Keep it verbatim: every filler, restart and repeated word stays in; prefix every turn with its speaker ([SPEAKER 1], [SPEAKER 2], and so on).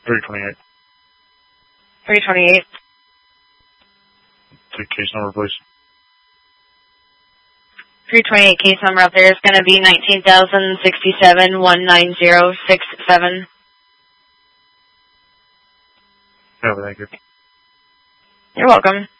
[SPEAKER 1] three twenty-eight.
[SPEAKER 2] three twenty-eight.
[SPEAKER 1] Take case number, please.
[SPEAKER 2] three twenty-eight case number up there is going to be nineteen thousand sixty-seven one nine zero six seven.
[SPEAKER 1] Yeah, thank you.
[SPEAKER 2] You're welcome.